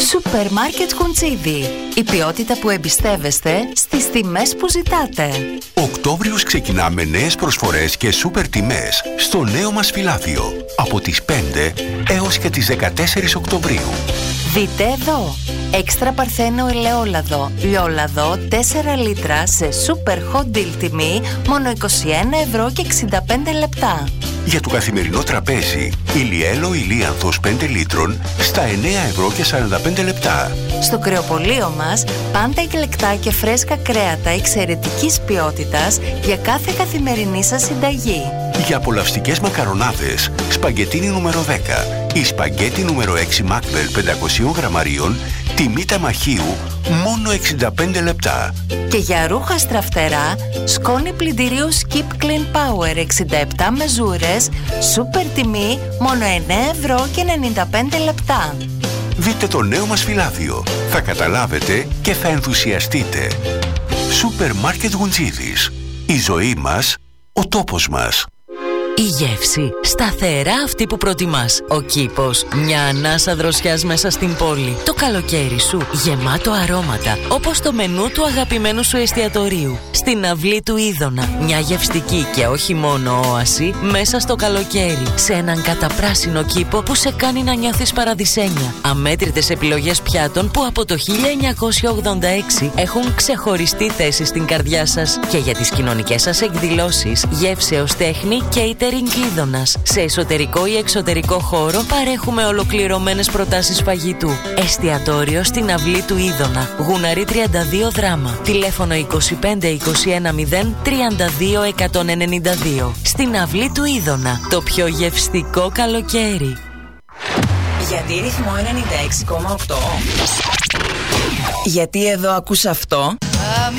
Σούπερ Μάρκετ Γουντσίδη. Η ποιότητα που εμπιστεύεστε στις τιμές που ζητάτε. Οκτώβριος ξεκινά με νέες προσφορές και σούπερ τιμές στο νέο μας φυλάδιο. Από τις 5 έως και τις 14 Οκτωβρίου. Δείτε εδώ. Έξτρα παρθένο ελαιόλαδο, λιόλαδο 4 λίτρα σε σούπερ hot deal τιμή μόνο 21,65 ευρώ. Για το καθημερινό τραπέζι, ηλιέλο ηλίανθος 5 λίτρων στα 9,45 ευρώ. Στο κρεοπωλείο μας, πάντα εκλεκτά και φρέσκα κρέατα εξαιρετικής ποιότητας για κάθε καθημερινή σας συνταγή. Για απολαυστικές μακαρονάδες, σπαγκετίνι νούμερο 10 ή σπαγκέτι νούμερο 6 Μάκβελ 500 γραμμαρίων, τιμή ταμαχίου μόνο 65 λεπτά. Και για ρούχα στραφτερά, σκόνη πλυντηρίου Skip Clean Power 67 μεζούρες, σούπερ τιμή μόνο 9,95 ευρώ. Δείτε το νέο μας φυλάδιο. Θα καταλάβετε και θα ενθουσιαστείτε. Σούπερ Μάρκετ Γουντζίδης. Η ζωή μας, ο τόπος μας. Η γεύση, σταθερά αυτή που προτιμάς. Ο κήπος, μια ανάσα δροσιάς μέσα στην πόλη. Το καλοκαίρι σου, γεμάτο αρώματα, όπως το μενού του αγαπημένου σου εστιατορίου. Στην αυλή του Είδωνα, μια γευστική και όχι μόνο όαση, μέσα στο καλοκαίρι. Σε έναν καταπράσινο κήπο που σε κάνει να νιώθεις παραδεισένια. Αμέτρητες επιλογές πιάτων που από το 1986 έχουν ξεχωριστή θέση στην καρδιά σας. Και για τις κοινωνικές σας εκδηλώσεις, γεύσεως τέχνη και Είδωνας. Σε εσωτερικό ή εξωτερικό χώρο παρέχουμε ολοκληρωμένες προτάσεις φαγητού. Εστιατόριο στην αυλή του Είδωνα. Γουναρή 32 δράμα. Τηλέφωνο 25 21 0 32 192. Στην αυλή του Είδωνα. Το πιο γευστικό καλοκαίρι. Γιατί ρυθμό 96,8. Γιατί εδώ ακούς αυτό.